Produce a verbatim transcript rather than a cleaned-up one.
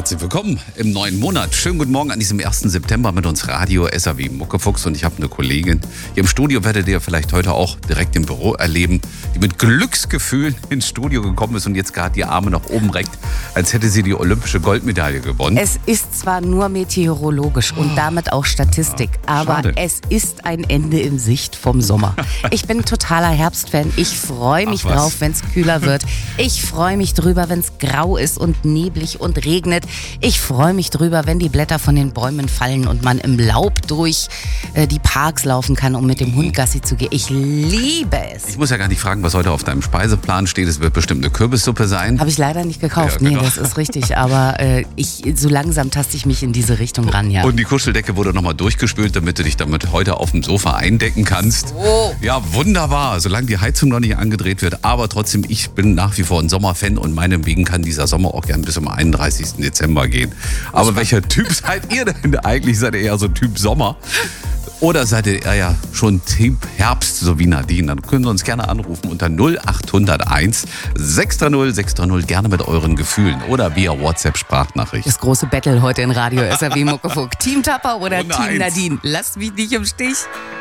Herzlich willkommen im neuen Monat. Schönen guten Morgen an diesem ersten September mit uns Radio S R W Muckefuchs. Und ich habe eine Kollegin hier im Studio, werdet ihr vielleicht heute auch direkt im Büro erleben, die mit Glücksgefühlen ins Studio gekommen ist und jetzt gerade die Arme nach oben reckt, als hätte sie die olympische Goldmedaille gewonnen. Es ist zwar nur meteorologisch und damit auch Statistik, ja, aber schade. es ist ein Ende in Sicht vom Sommer. Ich bin totaler Herbstfan. Ich freue mich Ach, was? drauf, wenn es kühler wird. Ich freue mich drüber, wenn es grau ist und neblig und regnet. Ich freue mich drüber, wenn die Blätter von den Bäumen fallen und man im Laub durch äh, die Parks laufen kann, um mit dem Hund Gassi zu gehen. Ich liebe es. Ich muss ja gar nicht fragen, was heute auf deinem Speiseplan steht. Es wird bestimmt eine Kürbissuppe sein. Habe ich leider nicht gekauft. Ja, genau. Nee, das ist richtig. Aber äh, ich, so langsam taste ich mich in diese Richtung ran, ja. Und die Kuscheldecke wurde nochmal durchgespült, damit du dich damit heute auf dem Sofa eindecken kannst. Oh. Ja, wunderbar, solange die Heizung noch nicht angedreht wird. Aber trotzdem, ich bin nach wie vor ein Sommerfan und meinetwegen kann dieser Sommer auch gern bis zum einunddreißigsten Dezember gehen. Aber welcher Typ seid ihr denn eigentlich? Seid ihr eher so Typ Sommer? Oder seid ihr eher schon Typ Herbst, so wie Nadine? Dann können Sie uns gerne anrufen unter null acht null eins sechs drei null sechs drei null, gerne mit euren Gefühlen oder via WhatsApp-Sprachnachricht. Das große Battle heute in Radio S R W Muckefuck. Team Tapper oder Runde Team eins. Nadine? Lasst mich nicht im Stich.